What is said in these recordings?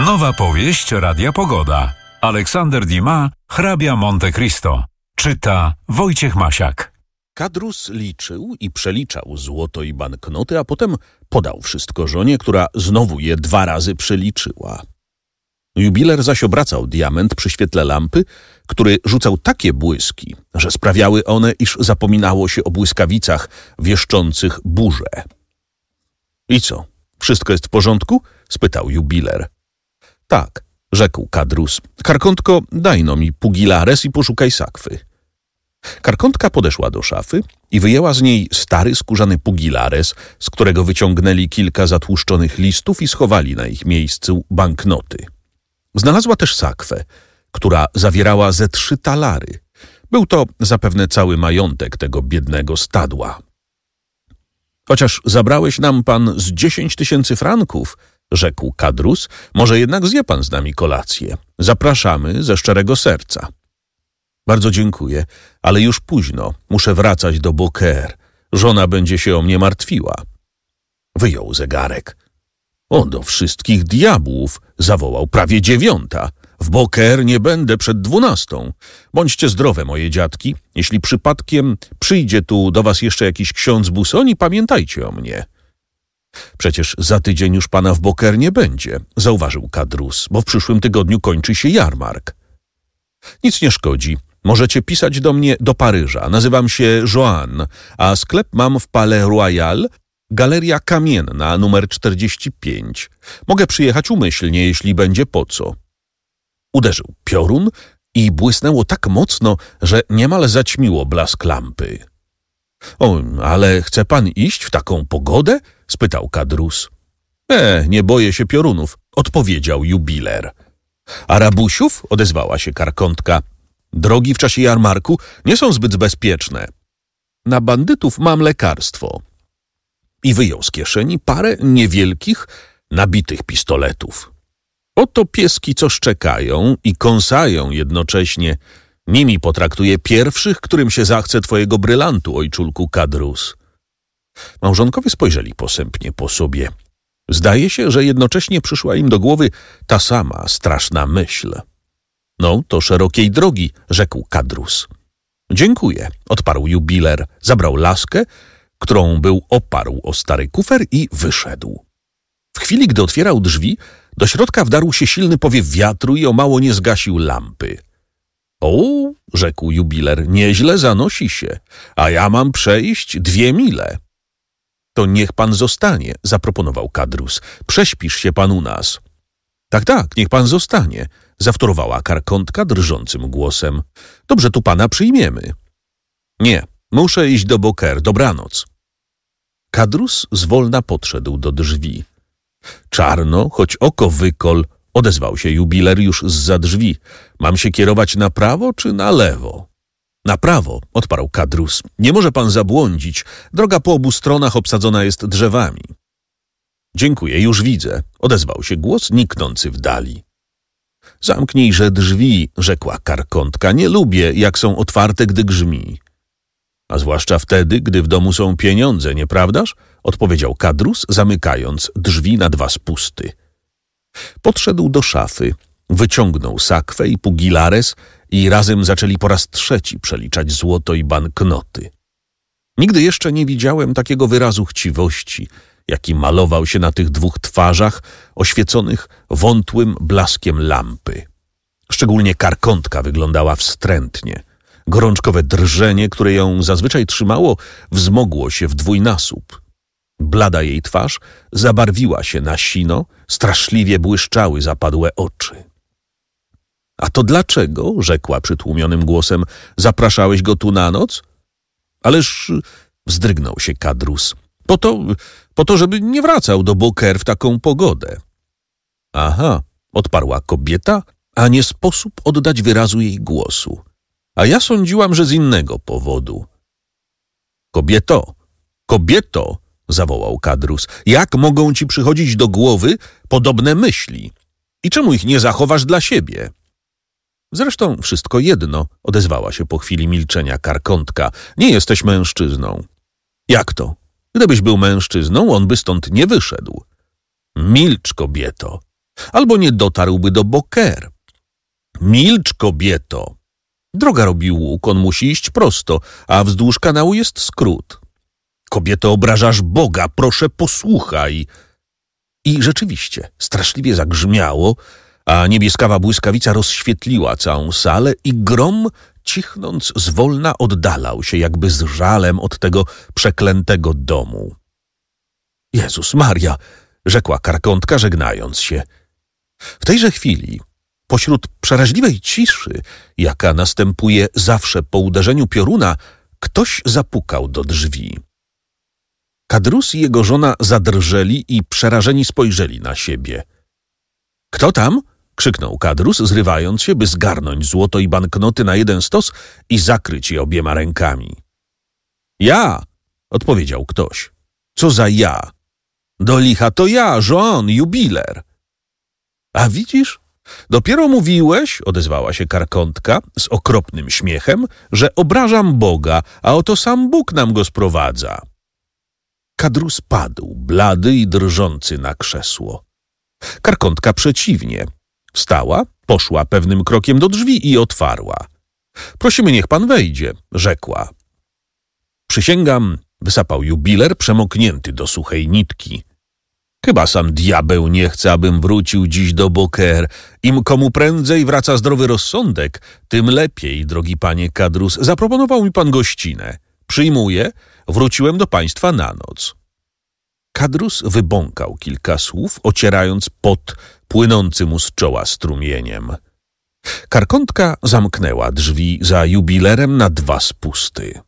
Nowa powieść Radia Pogoda. Aleksander Dumas, hrabia Monte Cristo. Czyta Wojciech Masiak. Kadrus liczył i przeliczał złoto i banknoty, a potem podał wszystko żonie, która znowu je 2 razy przeliczyła. Jubiler zaś obracał diament przy świetle lampy, który rzucał takie błyski, że sprawiały one, iż zapominało się o błyskawicach wieszczących burzę. I co, wszystko jest w porządku? Spytał jubiler. Tak, rzekł Kadrus. Karkątko, daj no mi pugilares i poszukaj sakwy. Karkątka podeszła do szafy i wyjęła z niej stary skórzany pugilares, z którego wyciągnęli kilka zatłuszczonych listów i schowali na ich miejscu banknoty. Znalazła też sakwę, która zawierała ze 3 talary. Był to zapewne cały majątek tego biednego stadła. Chociaż zabrałeś nam pan z 10 000 franków, rzekł Kadrus, może jednak zje pan z nami kolację. Zapraszamy ze szczerego serca. Bardzo dziękuję, ale już późno. Muszę wracać do Beaucaire. Żona będzie się o mnie martwiła. Wyjął zegarek. O, do wszystkich diabłów, zawołał, prawie 9. W Beaucaire nie będę przed 12. Bądźcie zdrowe, moje dziadki. Jeśli przypadkiem przyjdzie tu do was jeszcze jakiś ksiądz Busoni, pamiętajcie o mnie. Przecież za tydzień już pana w Beaucaire nie będzie, zauważył Kadrus, bo w przyszłym tygodniu kończy się jarmark. Nic nie szkodzi. Możecie pisać do mnie do Paryża. Nazywam się Joan, a sklep mam w Palais Royal, Galeria Kamienna, numer 45. Mogę przyjechać umyślnie, jeśli będzie po co. Uderzył piorun i błysnęło tak mocno, że niemal zaćmiło blask lampy. O, ale chce pan iść w taką pogodę? Spytał Kadrus. Nie boję się piorunów, odpowiedział jubiler. A rabusiów? Odezwała się Karkątka. Drogi w czasie jarmarku nie są zbyt bezpieczne. Na bandytów mam lekarstwo. I wyjął z kieszeni parę niewielkich, nabitych pistoletów. Oto pieski, co szczekają i kąsają jednocześnie. Nimi potraktuję pierwszych, którym się zachce twojego brylantu, ojczulku Kadrus. Małżonkowie spojrzeli posępnie po sobie. Zdaje się, że jednocześnie przyszła im do głowy ta sama straszna myśl. No, to szerokiej drogi, rzekł Kadrus. Dziękuję, odparł jubiler. Zabrał laskę, którą był oparł o stary kufer i wyszedł. W chwili, gdy otwierał drzwi, do środka wdarł się silny powiew wiatru i o mało nie zgasił lampy. O, rzekł jubiler, nieźle zanosi się, a ja mam przejść 2 mile. To niech pan zostanie, zaproponował Kadrus. Prześpisz się pan u nas. Tak, niech pan zostanie, zawtórowała Karkątka drżącym głosem. Dobrze, tu pana przyjmiemy. Nie, muszę iść do Beaucaire, dobranoc. Kadrus zwolna podszedł do drzwi. Czarno, choć oko wykol, odezwał się jubiler już zza drzwi. Mam się kierować na prawo czy na lewo? Na prawo, odparł Kadrus. Nie może pan zabłądzić. Droga po obu stronach obsadzona jest drzewami. Dziękuję, już widzę, odezwał się głos niknący w dali. Zamknijże drzwi, rzekła Karkątka. Nie lubię, jak są otwarte, gdy grzmi. A zwłaszcza wtedy, gdy w domu są pieniądze, nieprawdaż? Odpowiedział Kadrus, zamykając drzwi na 2 spusty. Podszedł do szafy, wyciągnął sakwę i pugilares i razem zaczęli po raz 3 przeliczać złoto i banknoty. Nigdy jeszcze nie widziałem takiego wyrazu chciwości, jaki malował się na tych 2 twarzach oświeconych wątłym blaskiem lampy. Szczególnie Karkątka wyglądała wstrętnie. Gorączkowe drżenie, które ją zazwyczaj trzymało, wzmogło się w 2-nasób. Blada jej twarz zabarwiła się na sino, straszliwie błyszczały zapadłe oczy. A to dlaczego, rzekła przytłumionym głosem, zapraszałeś go tu na noc? Ależ, wzdrygnął się Kadrus, po to, żeby nie wracał do Beaucaire w taką pogodę. Aha, odparła kobieta, a nie sposób oddać wyrazu jej głosu. A ja sądziłam, że z innego powodu. Kobieto, zawołał Kadrus, jak mogą ci przychodzić do głowy podobne myśli? I czemu ich nie zachowasz dla siebie? Zresztą wszystko jedno, odezwała się po chwili milczenia Karkątka. Nie jesteś mężczyzną. Jak to? Gdybyś był mężczyzną, on by stąd nie wyszedł. Milcz, kobieto. albo nie dotarłby do Beaucaire. Milcz, kobieto! Droga robi łuk, on musi iść prosto, a wzdłuż kanału jest skrót. Kobieto, obrażasz Boga, proszę posłuchaj. I rzeczywiście straszliwie zagrzmiało, a niebieskawa błyskawica rozświetliła całą salę i grom, cichnąc, zwolna oddalał się jakby z żalem od tego przeklętego domu. Jezus Maria, rzekła karkątka, żegnając się. W tejże chwili, pośród przeraźliwej ciszy, jaka następuje zawsze po uderzeniu pioruna, ktoś zapukał do drzwi. Kadrus i jego żona zadrżeli i przerażeni spojrzeli na siebie. — Kto tam? — krzyknął Kadrus, zrywając się, by zgarnąć złoto i banknoty na jeden stos i zakryć je obiema rękami. — Ja! — odpowiedział ktoś. — Co za ja? — Do licha to ja, Joan, jubiler. — A widzisz? Dopiero mówiłeś — odezwała się karkątka z okropnym śmiechem — że obrażam Boga, a oto sam Bóg nam go sprowadza. Kadrus padł, blady i drżący na krzesło. Karkątka przeciwnie. Wstała, poszła pewnym krokiem do drzwi i otwarła. — Prosimy, niech pan wejdzie — rzekła. — Przysięgam — wysapał jubiler, przemoknięty do suchej nitki. — Chyba sam diabeł nie chce, abym wrócił dziś do Beaucaire. Im komu prędzej wraca zdrowy rozsądek, tym lepiej, drogi panie Kadrus. Zaproponował mi pan gościnę. Przyjmuję. Wróciłem do państwa na noc. Kadrus wybąkał kilka słów, ocierając pot płynący mu z czoła strumieniem. Karkątka zamknęła drzwi za jubilerem na 2 spusty.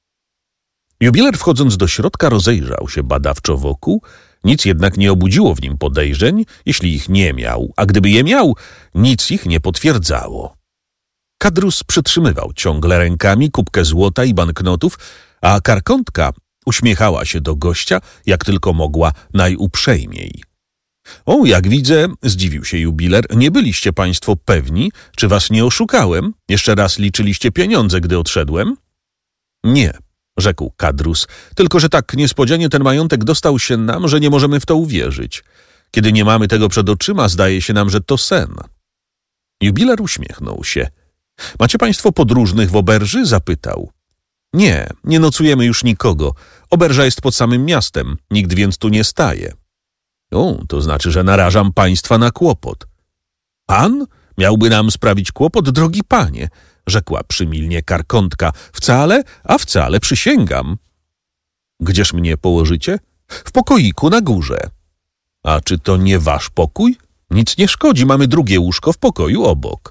Jubiler, wchodząc do środka, rozejrzał się badawczo wokół. Nic jednak nie obudziło w nim podejrzeń, jeśli ich nie miał, a gdyby je miał, nic ich nie potwierdzało. Kadrus przytrzymywał ciągle rękami kubkę złota i banknotów, a karkątka uśmiechała się do gościa, jak tylko mogła najuprzejmiej. — O, jak widzę — zdziwił się jubiler — nie byliście państwo pewni, czy was nie oszukałem? Jeszcze raz liczyliście pieniądze, gdy odszedłem? — Nie — rzekł Kadrus — tylko że tak niespodzianie ten majątek dostał się nam, że nie możemy w to uwierzyć. Kiedy nie mamy tego przed oczyma, zdaje się nam, że to sen. Jubiler uśmiechnął się. — Macie państwo podróżnych w oberży? — zapytał. — Nie, nie nocujemy już nikogo. Oberża jest pod samym miastem, nikt więc tu nie staje. — O, to znaczy, że narażam państwa na kłopot. — Pan miałby nam sprawić kłopot, drogi panie — rzekła przymilnie karkątka. — Wcale, a wcale, przysięgam. — Gdzież mnie położycie? — W pokoiku na górze. — A czy to nie wasz pokój? Nic nie szkodzi, mamy drugie łóżko w pokoju obok.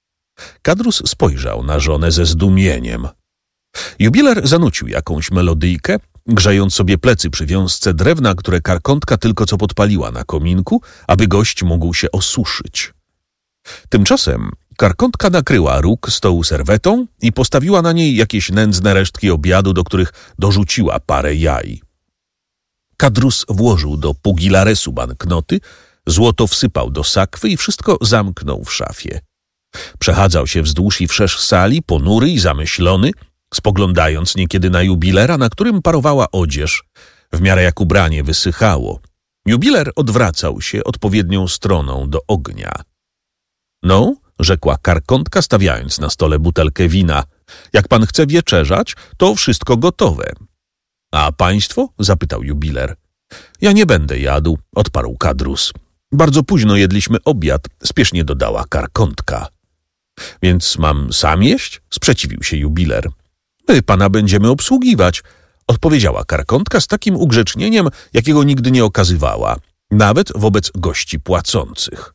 Kadrus spojrzał na żonę ze zdumieniem. Jubiler zanucił jakąś melodyjkę, grzejąc sobie plecy przy wiązce drewna, które karkątka tylko co podpaliła na kominku, aby gość mógł się osuszyć. Tymczasem karkątka nakryła róg stołu serwetą i postawiła na niej jakieś nędzne resztki obiadu, do których dorzuciła parę jaj. Kadrus włożył do pugilaresu banknoty, złoto wsypał do sakwy i wszystko zamknął w szafie. Przechadzał się wzdłuż i wszerz sali, ponury i zamyślony, spoglądając niekiedy na jubilera, na którym parowała odzież, w miarę jak ubranie wysychało. Jubiler odwracał się odpowiednią stroną do ognia. — No — rzekła karkątka, stawiając na stole butelkę wina — jak pan chce wieczerzać, to wszystko gotowe. — A państwo? — zapytał jubiler. — Ja nie będę jadł — odparł Kadrus. — Bardzo późno jedliśmy obiad — spiesznie dodała karkątka. — Więc mam sam jeść? — sprzeciwił się jubiler. — My pana będziemy obsługiwać — odpowiedziała karkątka z takim ugrzecznieniem, jakiego nigdy nie okazywała, nawet wobec gości płacących.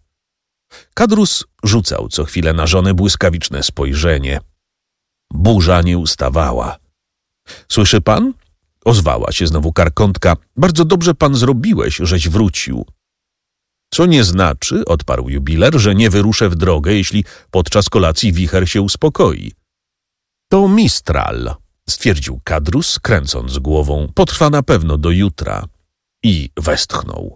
Kadrus rzucał co chwilę na żonę błyskawiczne spojrzenie. Burza nie ustawała. — Słyszy pan? — ozwała się znowu karkątka. — Bardzo dobrze pan zrobiłeś, żeś wrócił. — Co nie znaczy — odparł jubiler — że nie wyruszę w drogę, jeśli podczas kolacji wicher się uspokoi. — To Mistral — stwierdził Kadrus, kręcąc głową. — Potrwa na pewno do jutra. I westchnął.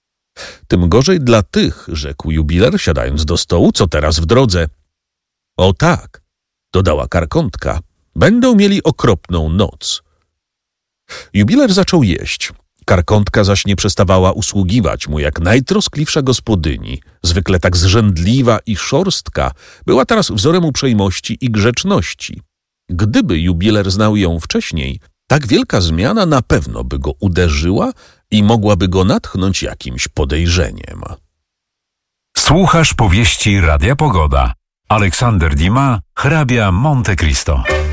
— Tym gorzej dla tych — rzekł jubiler, siadając do stołu — co teraz w drodze. — O tak — dodała karkątka — będą mieli okropną noc. Jubiler zaczął jeść. Karkątka zaś nie przestawała usługiwać mu jak najtroskliwsza gospodyni, zwykle tak zrzędliwa i szorstka, była teraz wzorem uprzejmości i grzeczności. Gdyby jubiler znał ją wcześniej, tak wielka zmiana na pewno by go uderzyła i mogłaby go natchnąć jakimś podejrzeniem. Słuchasz powieści Radia Pogoda. Aleksander Dumas, hrabia Monte Cristo.